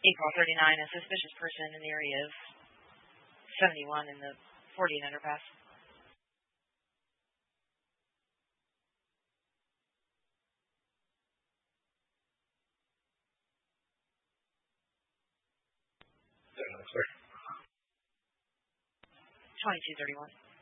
April 39, a suspicious person in the area of 71 in the 40 underpass. Sorry. 2231.